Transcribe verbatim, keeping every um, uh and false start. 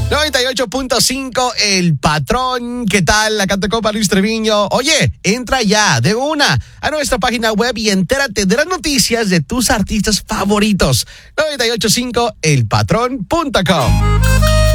noventa y ocho punto cinco, El Patrón. ¿Qué tal? Acá te copa Luis Treviño. Oye, entra ya de una a nuestra página web y entérate de las noticias de tus artistas favoritos. noventa y ocho punto cinco, el patrón punto com.